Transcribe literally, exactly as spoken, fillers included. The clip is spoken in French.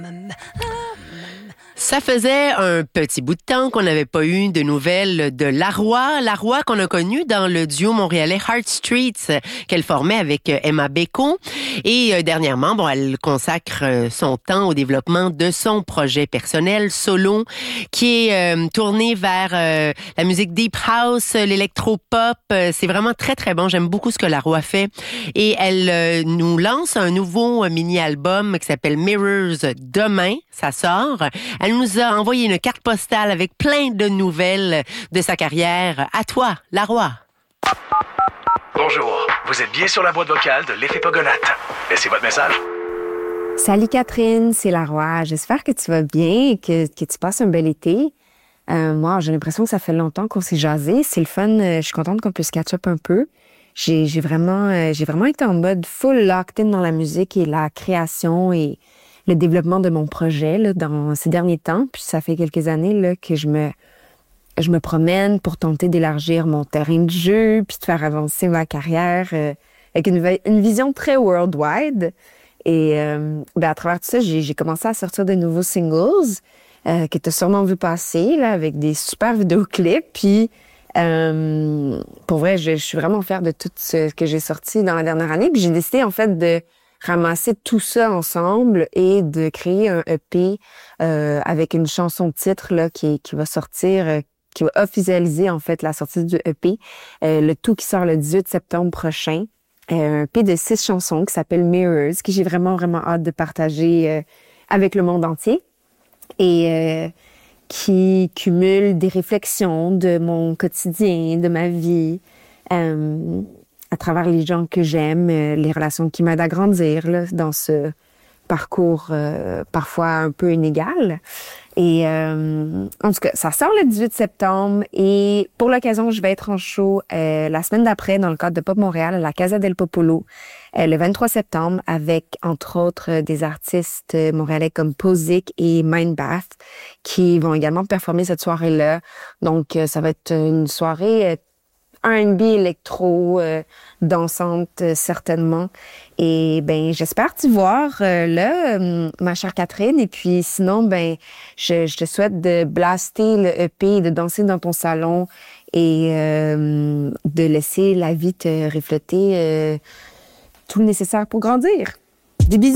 Ça faisait un petit bout de temps qu'on n'avait pas eu de nouvelles de Laroy. Laroy qu'on a connu dans le duo montréalais Heart Streets qu'elle formait avec Emma Beko. Et euh, dernièrement, bon, elle consacre euh, son temps au développement de son projet personnel solo qui est euh, tourné vers euh, la musique deep house, l'électro-pop. Euh, c'est vraiment très, très bon. J'aime beaucoup ce que Laroy fait. Et elle euh, nous lance un nouveau euh, mini-album qui s'appelle Mirrors demain. Ça sort. Elle nous a envoyé une carte postale avec plein de nouvelles de sa carrière. À toi, Laroy. Bonjour, vous êtes bien sur la boîte vocale de l'effet Pogonate. Laissez votre message. Salut Catherine, c'est Laroy. J'espère que tu vas bien et que, que tu passes un bel été. Euh, moi, j'ai l'impression que ça fait longtemps qu'on s'est jasé. C'est le fun. Euh, je suis contente qu'on puisse catch up un peu. J'ai, j'ai vraiment, euh, j'ai vraiment été en mode full locked in dans la musique et la création et le développement de mon projet là, dans ces derniers temps. Puis ça fait quelques années là, que je me, je me promène pour tenter d'élargir mon terrain de jeu puis de faire avancer ma carrière euh, avec une, une vision très worldwide. Et euh, ben à travers tout ça, j'ai, j'ai commencé à sortir de nouveaux singles euh, que tu as sûrement vu passer là, avec des super vidéoclips. Puis euh, pour vrai, je, je suis vraiment fière de tout ce que j'ai sorti dans la dernière année. Puis j'ai décidé en fait de ramasser tout ça ensemble et de créer un E P euh, avec une chanson titre là qui, qui va sortir, euh, qui va officialiser en fait la sortie du E P. Euh, le tout qui sort le dix-huit septembre prochain. Euh, un E P de six chansons qui s'appelle Mirrors, que j'ai vraiment, vraiment hâte de partager euh, avec le monde entier. Et euh, qui cumule des réflexions de mon quotidien, de ma vie, euh, à travers les gens que j'aime, euh, les relations qui m'aident à grandir là, dans ce parcours euh, parfois un peu inégal. Et euh, en tout cas, ça sort le dix-huit septembre et pour l'occasion, je vais être en show euh, la semaine d'après dans le cadre de Pop Montréal à la Casa del Popolo euh, le vingt-trois septembre avec, entre autres, des artistes montréalais comme Posic et Mindbath qui vont également performer cette soirée-là. Donc, euh, ça va être une soirée euh, R and B électro, euh, dansante euh, certainement. Et ben j'espère t'y voir euh, là, euh, ma chère Catherine. Et puis sinon, ben je, je te souhaite de blaster le E P et de danser dans ton salon et euh, de laisser la vie te refléter euh, tout le nécessaire pour grandir. Des bisous!